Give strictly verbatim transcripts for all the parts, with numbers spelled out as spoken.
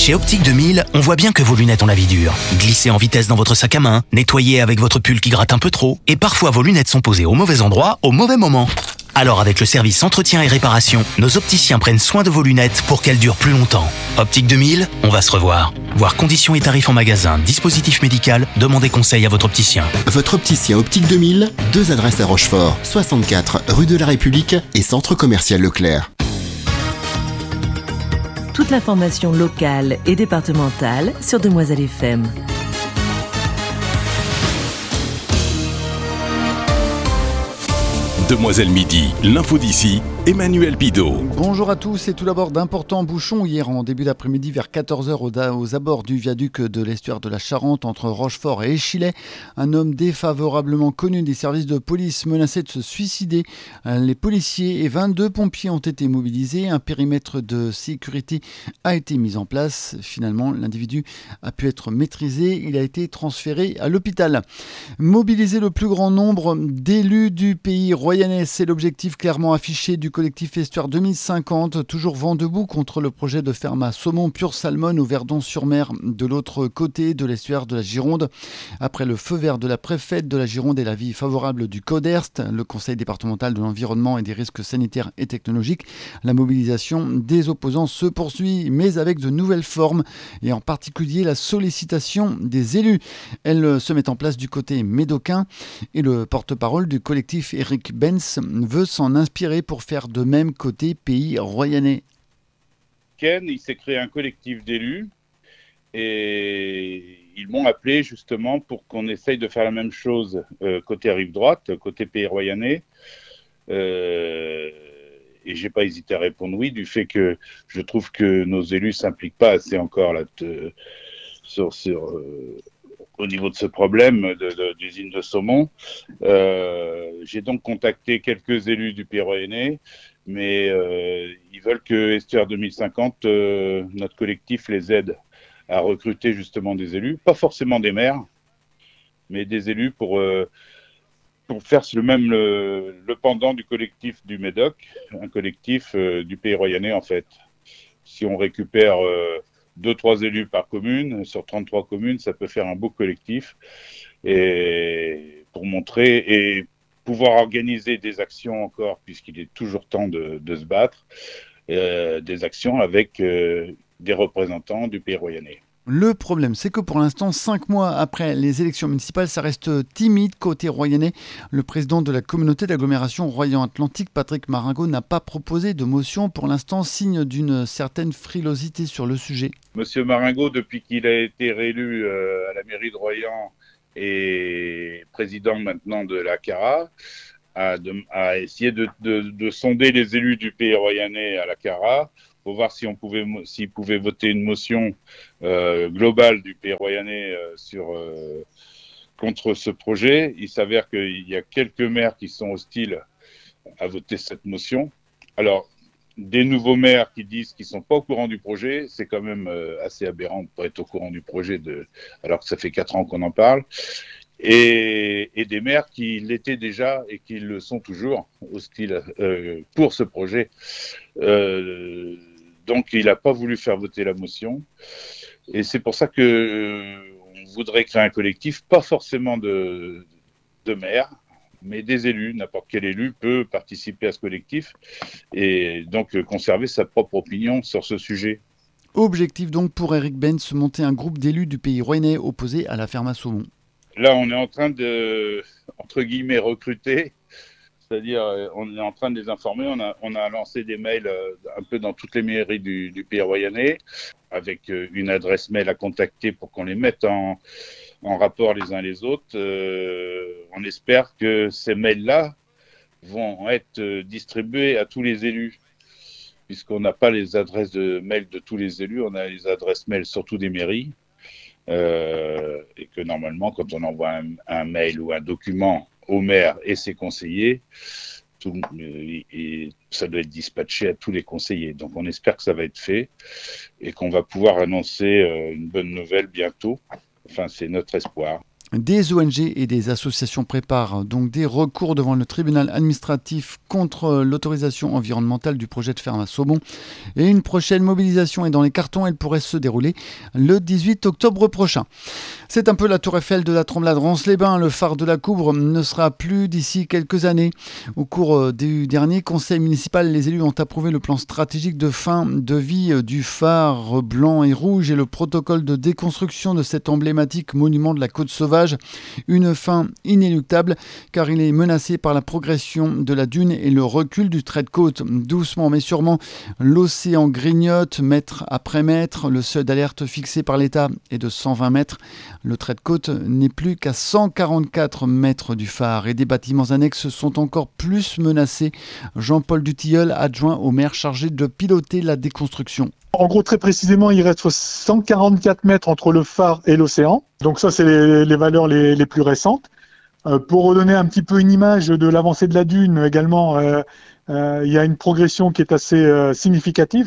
Chez Optique deux mille, on voit bien que vos lunettes ont la vie dure. Glissez en vitesse dans votre sac à main, nettoyez avec votre pull qui gratte un peu trop, et parfois vos lunettes sont posées au mauvais endroit, au mauvais moment. Alors avec le service entretien et réparation, nos opticiens prennent soin de vos lunettes pour qu'elles durent plus longtemps. Optique deux mille, on va se revoir. Voir conditions et tarifs en magasin, dispositif médical, demandez conseil à votre opticien. Votre opticien Optique deux mille, deux adresses à Rochefort, soixante-quatre rue de la République et centre commercial Leclerc. Toute l'information locale et départementale sur Demoiselle F M. Demoiselle Midi, l'info d'ici, Emmanuel Bidot. Bonjour à tous, et tout d'abord d'importants bouchons hier en début d'après-midi vers quatorze heures aux abords du viaduc de l'estuaire de la Charente entre Rochefort et Échillais. Un homme défavorablement connu des services de police menaçait de se suicider. Les policiers et vingt-deux pompiers ont été mobilisés. Un périmètre de sécurité a été mis en place. Finalement, l'individu a pu être maîtrisé. Il a été transféré à l'hôpital. Mobiliser le plus grand nombre d'élus du pays royannais, c'est l'objectif clairement affiché du collectif Estuaire deux mille cinquante, toujours vent debout contre le projet de ferme à saumon pur salmon au Verdon-sur-Mer, de l'autre côté de l'estuaire de la Gironde. Après le feu vert de la préfète de la Gironde et l'avis favorable du CODERST, le Conseil départemental de l'environnement et des risques sanitaires et technologiques, la mobilisation des opposants se poursuit, mais avec de nouvelles formes, et en particulier la sollicitation des élus. Elle se met en place du côté médocain, et le porte-parole du collectif, Eric Benz, veut s'en inspirer pour faire de même côté pays royannais. Ken, il s'est créé un collectif d'élus et ils m'ont appelé justement pour qu'on essaye de faire la même chose euh, côté rive droite, côté pays royannais. Euh, et j'ai pas hésité à répondre oui, du fait que je trouve que nos élus s'impliquent pas assez encore là, de, sur, sur euh, au niveau de ce problème de, de, d'usine de saumon. Euh, j'ai donc contacté quelques élus du Pays royannais, mais euh, ils veulent que Estuaire deux mille cinquante, euh, notre collectif, les aide à recruter justement des élus, pas forcément des maires, mais des élus pour, euh, pour faire le même le, le pendant du collectif du Médoc, un collectif euh, du Pays royannais en fait. Si on récupère euh, deux, trois élus par commune, sur trente-trois communes, ça peut faire un beau collectif. Et pour montrer et pouvoir organiser des actions encore, puisqu'il est toujours temps de, de se battre, euh, des actions avec euh, des représentants du Pays royannais. Le problème, c'est que pour l'instant, cinq mois après les élections municipales, ça reste timide côté royannais. Le président de la communauté d'agglomération Royan-Atlantique, Patrick Maringot, n'a pas proposé de motion pour l'instant, signe d'une certaine frilosité sur le sujet. Monsieur Maringot, depuis qu'il a été réélu euh, à la mairie de Royan et président maintenant de la CARA, a, de, a essayé de, de, de sonder les élus du Pays royannais à la CARA pour voir si on pouvait, s'ils pouvaient voter une motion euh, globale du Pays royannais euh, sur, euh, contre ce projet. Il s'avère qu'il y a quelques maires qui sont hostiles à voter cette motion. Alors, des nouveaux maires qui disent qu'ils ne sont pas au courant du projet, c'est quand même euh, assez aberrant de ne pas être au courant du projet, de, alors que ça fait quatre ans qu'on en parle. Et, et des maires qui l'étaient déjà et qui le sont toujours hostiles euh, pour ce projet. Euh, donc, il n'a pas voulu faire voter la motion. Et c'est pour ça qu'on euh, voudrait créer un collectif, pas forcément de, de maires, mais des élus. N'importe quel élu peut participer à ce collectif et donc euh, conserver sa propre opinion sur ce sujet. Objectif donc pour Eric Benz, monter un groupe d'élus du Pays royannais opposé à la ferme à saumon. Là, on est en train de, entre guillemets, recruter, c'est-à-dire on est en train de les informer. On a, on a lancé des mails un peu dans toutes les mairies du, du Pays royannais, avec une adresse mail à contacter pour qu'on les mette en, en rapport les uns les autres. Euh, on espère que ces mails-là vont être distribués à tous les élus, puisqu'on n'a pas les adresses de mail de tous les élus, on a les adresses mail surtout des mairies. Euh, et que normalement, quand on envoie un, un mail ou un document au maire et ses conseillers, tout, euh, et ça doit être dispatché à tous les conseillers. Donc on espère que ça va être fait et qu'on va pouvoir annoncer euh, une bonne nouvelle bientôt. Enfin, c'est notre espoir. Des O N G et des associations préparent donc des recours devant le tribunal administratif contre l'autorisation environnementale du projet de ferme à Saumont. Et une prochaine mobilisation est dans les cartons. Elle pourrait se dérouler le dix-huit octobre prochain. C'est un peu la tour Eiffel de la Tremblade Rance-les-Bains. Le phare de la Coubre ne sera plus d'ici quelques années. Au cours du dernier conseil municipal, les élus ont approuvé le plan stratégique de fin de vie du phare blanc et rouge et le protocole de déconstruction de cet emblématique monument de la côte sauvage. Une fin inéluctable car il est menacé par la progression de la dune et le recul du trait de côte. Doucement mais sûrement, l'océan grignote mètre après mètre. Le seuil d'alerte fixé par l'État est de cent vingt mètres. Le trait de côte n'est plus qu'à cent quarante-quatre mètres du phare et des bâtiments annexes sont encore plus menacés. Jean-Paul Dutilleul, adjoint au maire chargé de piloter la déconstruction. En gros, très précisément, il reste cent quarante-quatre mètres entre le phare et l'océan. Donc ça, c'est les, les valeurs les, les plus récentes. Euh, pour redonner un petit peu une image de l'avancée de la dune également, euh, euh, il y a une progression qui est assez euh, significative.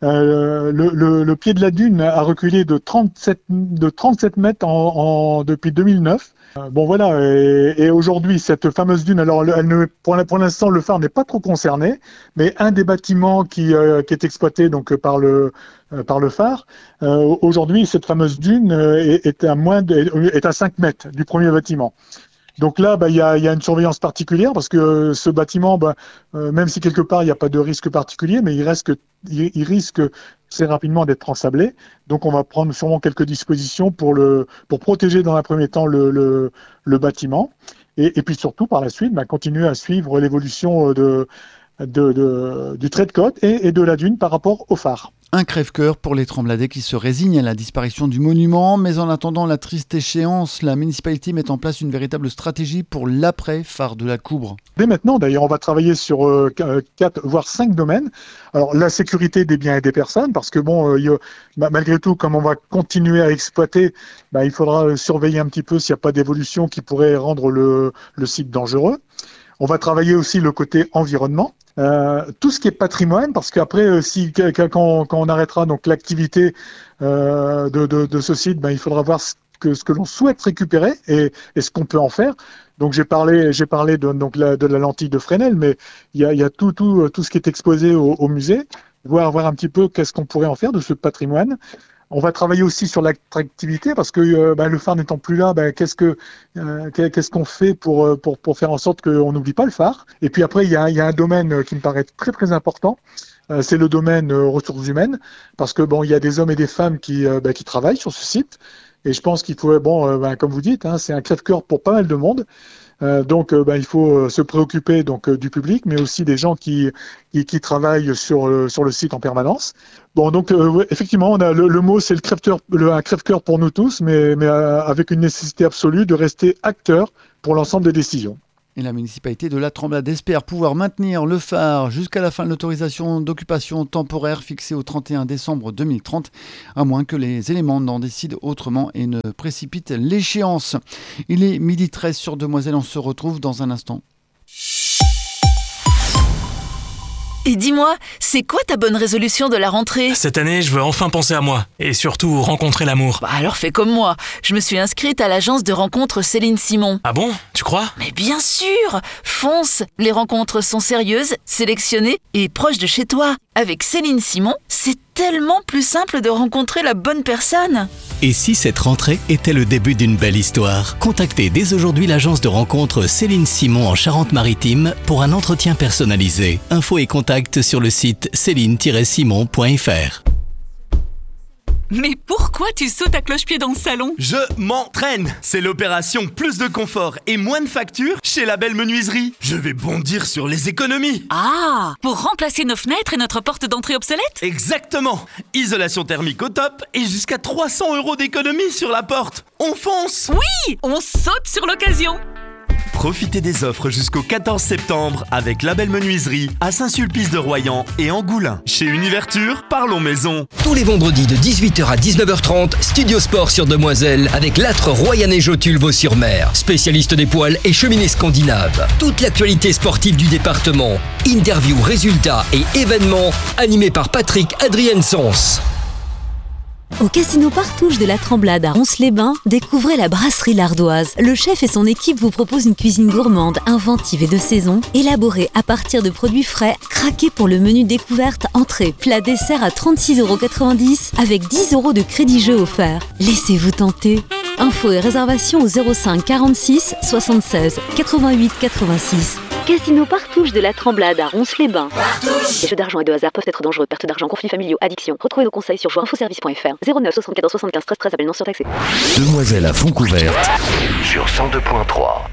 Euh, le, le, le pied de la dune a reculé de trente-sept, de trente-sept mètres en, en, depuis deux mille neuf. Euh, bon voilà, et, et aujourd'hui cette fameuse dune, alors elle ne, pour, pour l'instant le phare n'est pas trop concerné, mais un des bâtiments qui, euh, qui est exploité donc par le euh, par le phare, euh, aujourd'hui cette fameuse dune est, est à moins de, est à cinq mètres du premier bâtiment. Donc là, bah, y a, y a une surveillance particulière parce que ce bâtiment, bah, euh, même si quelque part il n'y a pas de risque particulier, mais il, reste que, il, il risque très rapidement d'être ensablé. Donc on va prendre sûrement quelques dispositions pour, le, pour protéger dans un premier temps le, le, le bâtiment et, et puis surtout par la suite, bah, continuer à suivre l'évolution de, de, de, du trait de côte et, et de la dune par rapport au phare. Un crève-cœur pour les Trembladais qui se résignent à la disparition du monument. Mais en attendant la triste échéance, la municipalité met en place une véritable stratégie pour l'après-phare de la Coubre. Dès maintenant, d'ailleurs, on va travailler sur euh, quatre, voire cinq domaines. Alors, la sécurité des biens et des personnes, parce que bon, euh, y a, bah, malgré tout, comme on va continuer à exploiter, bah, il faudra surveiller un petit peu s'il n'y a pas d'évolution qui pourrait rendre le, le site dangereux. On va travailler aussi le côté environnement. Euh, tout ce qui est patrimoine, parce qu'après, euh, si quand, quand on arrêtera donc l'activité euh, de, de, de ce site, ben il faudra voir ce que ce que l'on souhaite récupérer et, et ce qu'on peut en faire. Donc j'ai parlé j'ai parlé de donc la, de la lentille de Fresnel, mais il y a il y a tout tout tout ce qui est exposé au, au musée, voir voir un petit peu qu'est-ce qu'on pourrait en faire de ce patrimoine. On va travailler aussi sur l'attractivité parce que euh, bah, le phare n'étant plus là, bah, qu'est-ce que euh, qu'est-ce qu'on fait pour pour pour faire en sorte qu'on n'oublie pas le phare. Et puis après il y a il y a un domaine qui me paraît très très important, euh, c'est le domaine euh, ressources humaines parce que bon il y a des hommes et des femmes qui euh, bah, qui travaillent sur ce site et je pense qu'il faut bon euh, bah, comme vous dites hein, c'est un crève-cœur pour pas mal de monde. Euh, donc, euh, bah, il faut euh, se préoccuper donc euh, du public, mais aussi des gens qui qui, qui travaillent sur le sur le site en permanence. Bon, donc euh, ouais, effectivement, on a le, le mot, c'est le crève-cœur, le, un crève-cœur pour nous tous, mais mais euh, avec une nécessité absolue de rester acteur pour l'ensemble des décisions. Et la municipalité de la Tremblade espère pouvoir maintenir le phare jusqu'à la fin de l'autorisation d'occupation temporaire fixée au trente et un décembre deux mille trente, à moins que les éléments n'en décident autrement et ne précipitent l'échéance. Il est midi treize sur Demoiselle, on se retrouve dans un instant. Et dis-moi, c'est quoi ta bonne résolution de la rentrée ? Cette année, je veux enfin penser à moi et surtout rencontrer l'amour. Bah alors fais comme moi. Je me suis inscrite à l'agence de rencontres Céline Simon. Ah bon ? Tu crois ? Mais bien sûr ! Fonce ! Les rencontres sont sérieuses, sélectionnées et proches de chez toi. Avec Céline Simon, c'est tellement plus simple de rencontrer la bonne personne. Et si cette rentrée était le début d'une belle histoire ? Contactez dès aujourd'hui l'agence de rencontres Céline Simon en Charente-Maritime pour un entretien personnalisé. Infos et contacts sur le site céline tiret simon point f r. Mais pourquoi tu sautes à cloche-pied dans le salon ? Je m'entraîne. C'est l'opération plus de confort et moins de factures chez La Belle Menuiserie. Je vais bondir sur les économies. Ah, pour remplacer nos fenêtres et notre porte d'entrée obsolète ? Exactement. Isolation thermique au top et jusqu'à trois cents euros d'économie sur la porte. On fonce. Oui, on saute sur l'occasion. Profitez des offres jusqu'au quatorze septembre avec La Belle Menuiserie à Saint-Sulpice-de-Royan et Angoulins. Chez Univerture, parlons maison. Tous les vendredis de dix-huit heures à dix-neuf heures trente, Studio Sport sur Demoiselle avec l'âtre Royanais Jotule Vaux-sur-Mer, spécialiste des poêles et cheminées scandinaves. Toute l'actualité sportive du département, interviews, résultats et événements animés par Patrick Adrien Sens. Au Casino Partouche de la Tremblade à Ronces-les-Bains, découvrez la brasserie L'Ardoise. Le chef et son équipe vous proposent une cuisine gourmande, inventive et de saison, élaborée à partir de produits frais, craqués pour le menu découverte, entrée, plat, dessert à trente-six euros quatre-vingt-dix avec dix euros de crédit jeu offert. Laissez-vous tenter. Infos et réservations au zéro cinq quarante-six soixante-seize quatre-vingt-huit quatre-vingt-six. Casino Partouche de la Tremblade à Ronces-les-Bains. Partouche. Les jeux d'argent et de hasard peuvent être dangereux. Perte d'argent, conflits familiaux, addiction. Retrouvez nos conseils sur joueurs info service point f r. zéro neuf soixante-quatorze soixante-quinze treize treize. Appel non surtaxé. Demoiselle à fond couverte sur cent deux point trois.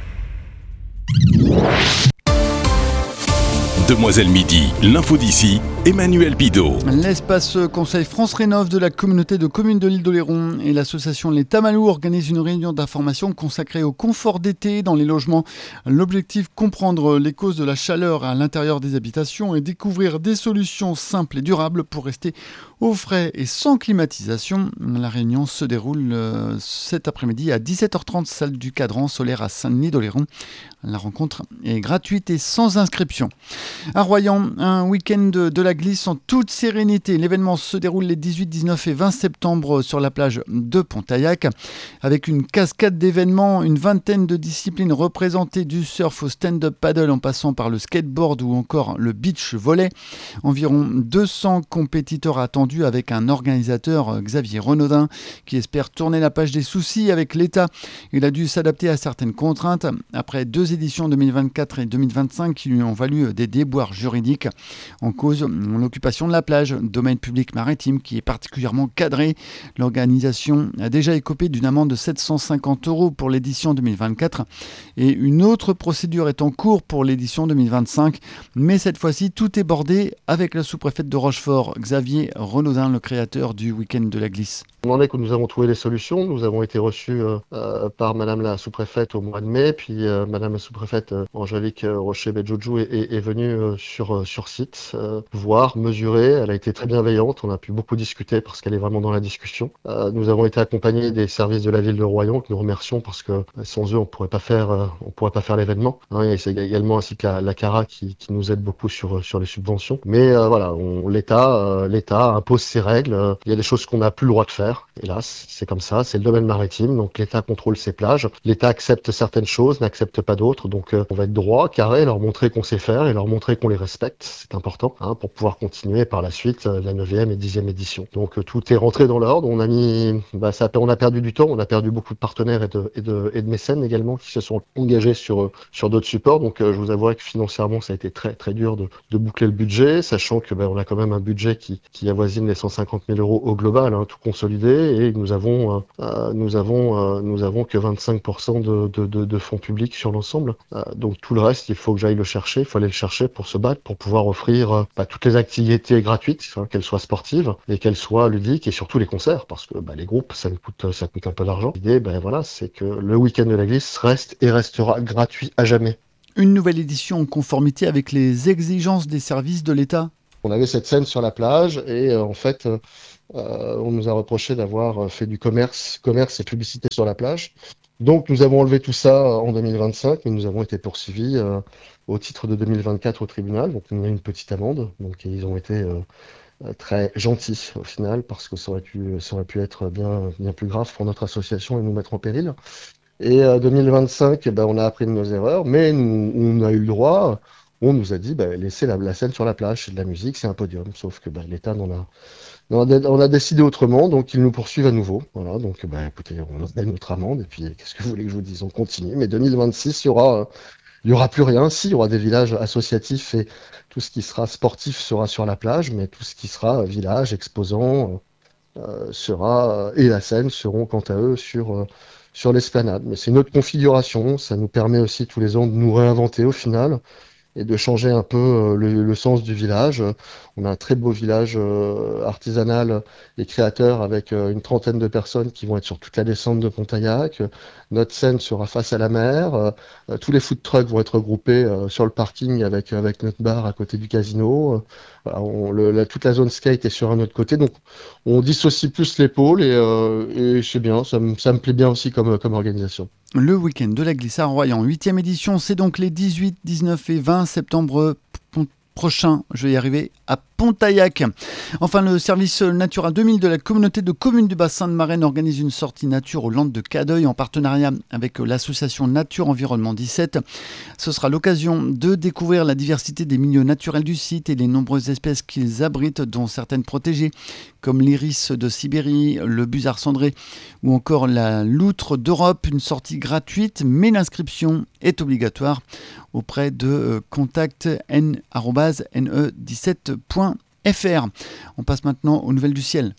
Demoiselle Midi, l'info d'ici, Emmanuel Bidot. L'espace Conseil France Rénov' de la communauté de communes de l'île d'Oléron et l'association Les Tamalous organisent une réunion d'information consacrée au confort d'été dans les logements. L'objectif, comprendre les causes de la chaleur à l'intérieur des habitations et découvrir des solutions simples et durables pour rester au frais et sans climatisation. La réunion se déroule euh, cet après-midi à dix-sept heures trente, salle du Cadran solaire à Saint-Denis d'Oléron. La rencontre est gratuite et sans inscription. À Royan, un week-end de la glisse en toute sérénité. L'événement se déroule les dix-huit, dix-neuf et vingt septembre sur la plage de Pontaillac. Avec une cascade d'événements, une vingtaine de disciplines représentées du surf au stand-up paddle en passant par le skateboard ou encore le beach volley. Environ deux cents compétiteurs attendus avec un organisateur, Xavier Renaudin, qui espère tourner la page des soucis avec l'État. Il a dû s'adapter à certaines contraintes après deux éditions deux mille vingt-quatre et deux mille vingt-cinq qui lui ont valu des déboires juridiques. En cause, l'occupation de la plage, domaine public maritime qui est particulièrement cadré. L'organisation a déjà écopé d'une amende de sept cent cinquante euros pour l'édition deux mille vingt-quatre et une autre procédure est en cours pour l'édition deux mille vingt-cinq. Mais cette fois-ci, tout est bordé avec la sous-préfète de Rochefort, Xavier Renaudin, le créateur du week-end de la glisse. On en est que nous avons trouvé des solutions. Nous avons été reçus euh, par Madame la sous-préfète au mois de mai, puis euh, Madame la sous-préfète euh, Angélique Rocher-Bedjoujou est, est, est venue euh, sur, sur site, euh, voir, mesurer. Elle a été très bienveillante. On a pu beaucoup discuter parce qu'elle est vraiment dans la discussion. Euh, nous avons été accompagnés des services de la ville de Royan que nous remercions parce que sans eux on pourrait pas faire, euh, on pourrait pas faire l'événement. Hein, et c'est également ainsi que la, la CARA qui, qui nous aide beaucoup sur sur les subventions. Mais euh, voilà, on, l'État, euh, l'État impose ses règles. Euh, il y a des choses qu'on n'a plus le droit de faire. Hélas, c'est comme ça, c'est le domaine maritime, donc l'État contrôle ses plages, l'État accepte certaines choses, n'accepte pas d'autres, donc euh, on va être droit, carré, leur montrer qu'on sait faire et leur montrer qu'on les respecte, c'est important, hein, pour pouvoir continuer par la suite euh, la neuvième et dixième édition. Donc euh, tout est rentré dans l'ordre, on a mis, bah, ça, on a perdu du temps, on a perdu beaucoup de partenaires et de, et de, et de mécènes également qui se sont engagés sur, sur d'autres supports, donc euh, je vous avouerai que financièrement ça a été très très dur de, de boucler le budget, sachant que bah, on a quand même un budget qui, qui avoisine les cent cinquante mille euros au global, hein, tout consolidé. Et nous avons, euh, nous avons, euh, nous avons que vingt-cinq pour cent de, de, de, de fonds publics sur l'ensemble. Euh, donc tout le reste, il faut que j'aille le chercher. Il faut aller le chercher pour se battre, pour pouvoir offrir euh, bah, toutes les activités gratuites, hein, qu'elles soient sportives et qu'elles soient ludiques, et surtout les concerts, parce que bah, les groupes, ça nous coûte, ça coûte un peu d'argent. L'idée, ben voilà, c'est que le week-end de la glisse reste et restera gratuit à jamais. Une nouvelle édition en conformité avec les exigences des services de l'État. On avait cette scène sur la plage et euh, en fait. Euh, Euh, on nous a reproché d'avoir fait du commerce, commerce et publicité sur la plage. Donc nous avons enlevé tout ça en deux mille vingt-cinq, mais nous avons été poursuivis euh, au titre de deux mille vingt-quatre au tribunal. Donc on a eu une petite amende. Donc ils ont été euh, très gentils au final parce que ça aurait pu, ça aurait pu être bien, bien plus grave pour notre association et nous mettre en péril. Et euh, deux mille vingt-cinq, ben, on a appris de nos erreurs, mais nous, on a eu le droit. On nous a dit, bah, laissez la, la scène sur la plage, c'est de la musique, c'est un podium. Sauf que bah, l'État n'en a, n'en a, on a décidé autrement, donc ils nous poursuivent à nouveau. Voilà, donc bah, écoutez, on donne notre amende, et puis qu'est-ce que vous voulez que je vous dise, on continue. Mais deux mille vingt-six, il y aura, euh, il y aura plus rien. Si, il y aura des villages associatifs et tout ce qui sera sportif sera sur la plage, mais tout ce qui sera euh, village, exposant, euh, sera, euh, et la scène seront quant à eux sur... Euh, sur l'esplanade. Mais c'est une autre configuration, ça nous permet aussi tous les ans de nous réinventer au final et de changer un peu euh, le, le sens du village. On a un très beau village euh, artisanal et créateur avec euh, une trentaine de personnes qui vont être sur toute la descente de Pontaillac. Notre scène sera face à la mer. Euh, tous les food trucks vont être regroupés euh, sur le parking avec, avec notre bar à côté du casino. Euh, voilà, on, le, la, toute la zone skate est sur un autre côté. Donc on dissocie plus les pôles et, euh, et c'est bien, ça me, ça me plaît bien aussi comme, comme organisation. Le week-end de la glisse à Royan, huitième édition, c'est donc les dix-huit, dix-neuf et vingt septembre prochains. Je vais y arriver à Pontaillac. Enfin, le service Natura deux mille de la communauté de communes du bassin de Marraine organise une sortie nature aux Landes de Cadeuil en partenariat avec l'association Nature Environnement dix-sept. Ce sera l'occasion de découvrir la diversité des milieux naturels du site et les nombreuses espèces qu'ils abritent, dont certaines protégées, comme l'iris de Sibérie, le busard cendré ou encore la loutre d'Europe. Une sortie gratuite, mais l'inscription est obligatoire auprès de euh, contact n arobase n e dix-sept point f r. On passe maintenant aux nouvelles du ciel.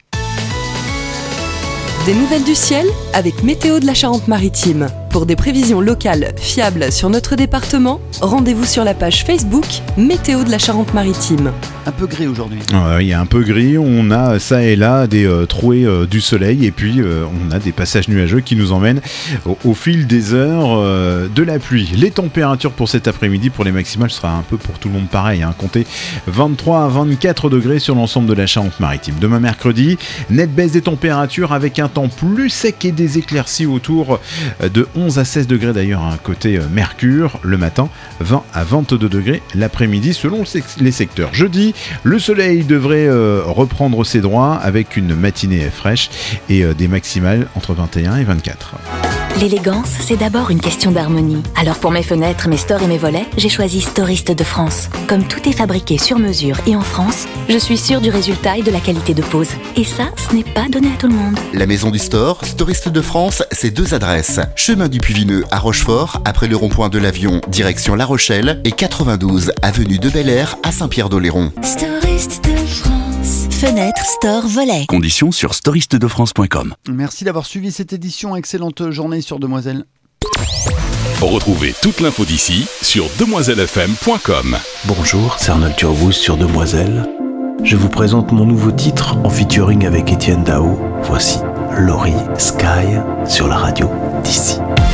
Des nouvelles du ciel avec Météo de la Charente-Maritime. Pour des prévisions locales fiables sur notre département, rendez-vous sur la page Facebook Météo de la Charente-Maritime. Un peu gris aujourd'hui. Euh, il y a un peu gris, on a ça et là des euh, trouées euh, du soleil et puis euh, on a des passages nuageux qui nous emmènent au, au fil des heures euh, de la pluie. Les températures pour cet après-midi, pour les maximales, ce sera un peu pour tout le monde pareil. Hein. Comptez vingt-trois à vingt-quatre degrés sur l'ensemble de la Charente-Maritime. Demain mercredi, nette baisse des températures avec un temps plus sec et des éclaircies autour de onze à seize degrés d'ailleurs hein, côté euh, Mercure le matin, vingt à vingt-deux degrés l'après-midi selon les secteurs. Jeudi, le soleil devrait euh, reprendre ses droits avec une matinée fraîche et euh, des maximales entre vingt et un et vingt-quatre. L'élégance, c'est d'abord une question d'harmonie. Alors pour mes fenêtres, mes stores et mes volets, j'ai choisi Storiste de France. Comme tout est fabriqué sur mesure et en France, je suis sûre du résultat et de la qualité de pose. Et ça, ce n'est pas donné à tout le monde. La maison du store, Storiste de France, c'est deux adresses. Chemin du Puy-Vineux à Rochefort, après le rond-point de l'Avion, direction La Rochelle, et quatre-vingt-douze avenue de Bel Air à Saint-Pierre-d'Oléron. Storiste de France. Fenêtre, store, volet. Conditions sur storiste de france point com. Merci d'avoir suivi cette édition. Excellente journée sur Demoiselle. Retrouvez toute l'info d'ici sur demoiselle f m point com. Bonjour, c'est Arnold Turbouz sur Demoiselle. Je vous présente mon nouveau titre en featuring avec Étienne Dao. Voici Laurie Sky sur la radio d'ici.